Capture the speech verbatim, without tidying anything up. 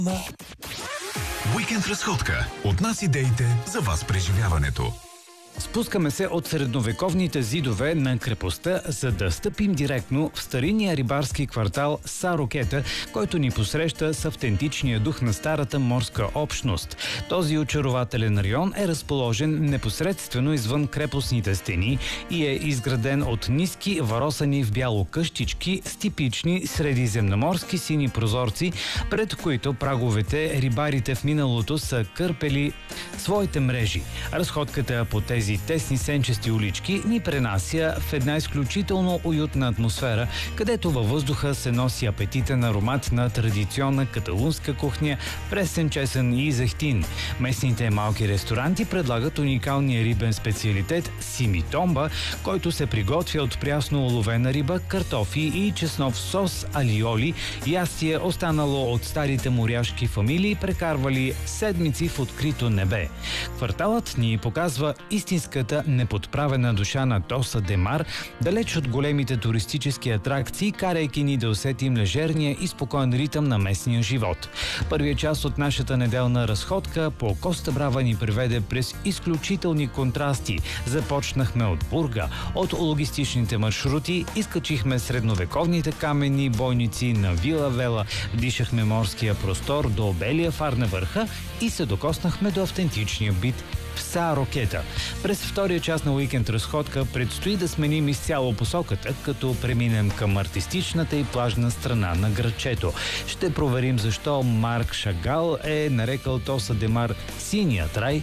Уикенд разходка. От нас идеите за вас преживяването. Спускаме се от средновековните зидове на крепостта, за да стъпим директно в старинния рибарски квартал Са-Рокета, който ни посреща с автентичния дух на старата морска общност. Този очарователен район е разположен непосредствено извън крепостните стени и е изграден от ниски варосани в бяло къщички с типични средиземноморски сини прозорци, пред които праговете рибарите в миналото са кърпели своите мрежи. Разходката по тези тесни сенчести улички ни пренася в една изключително уютна атмосфера, където във въздуха се носи апетитен аромат на традиционна каталунска кухня, пресен чесън и зехтин. Местните малки ресторанти предлагат уникалния рибен специалитет симитомба, който се приготвя от прясно уловена риба, картофи и чеснов сос алиоли, ястие останало от старите моряшки фамилии, прекарвали седмици в открито небе. Кварталът ни показва истинската неподправена душа на Тоса де Мар, далеч от големите туристически атракции, карайки ни да усетим лежерния и спокоен ритъм на местния живот. Първият част от нашата неделна разходка по Коста Брава ни приведе през изключителни контрасти. Започнахме от Бурга, от логистичните маршрути, изкачихме средновековните каменни бойници на Вила Вела, вдишахме морския простор до белия фар на върха и се докоснахме до автентичния бит в Са-Рокета. През втория част на уикенд разходка предстои да сменим изцяло посоката, като преминем към артистичната и плажна страна на градчето. Ще проверим защо Марк Шагал е нарекал Тоса де Мар синият рай